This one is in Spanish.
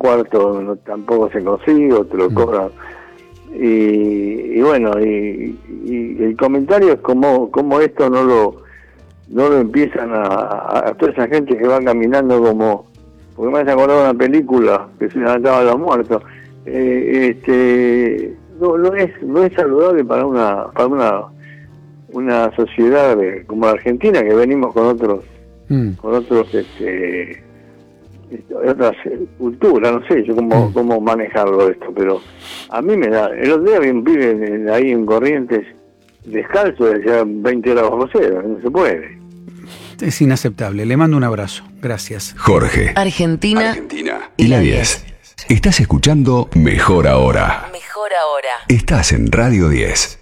cuarto tampoco se consigue, o te lo cobran. Y bueno, y el comentario es como esto no lo empiezan a toda esa gente que va caminando como, porque me hace acordar una película que se llamaba Los Muertos. No es saludable para una sociedad como la Argentina, que venimos con otros otras culturas, no sé yo cómo manejarlo esto, pero a mí me da. El otro día vi un pibe ahí en Corrientes descalzo, decía 20 grados bajo cero, no se puede. Es inaceptable. Le mando un abrazo. Gracias. Jorge. Argentina Y la 10. Estás escuchando Mejor Ahora. Mejor Ahora. Estás en Radio 10.